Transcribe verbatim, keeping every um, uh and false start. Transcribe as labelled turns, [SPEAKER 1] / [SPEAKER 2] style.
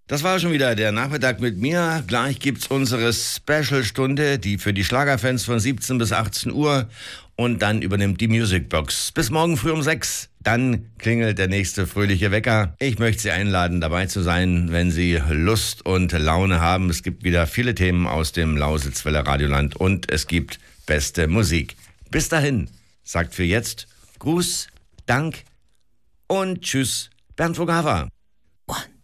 [SPEAKER 1] Das war schon wieder der Nachmittag mit mir. Gleich gibt's unsere Special-Stunde, die für die Schlagerfans von siebzehn bis achtzehn Uhr. Und dann übernimmt die Musicbox. Bis morgen früh um sechs. Dann klingelt der nächste fröhliche Wecker. Ich möchte Sie einladen, dabei zu sein, wenn Sie Lust und Laune haben. Es gibt wieder viele Themen aus dem Lausitzwiller Radioland und es gibt beste Musik. Bis dahin, sagt für jetzt Gruß, Dank und Tschüss, Bernd Vogava.
[SPEAKER 2] One,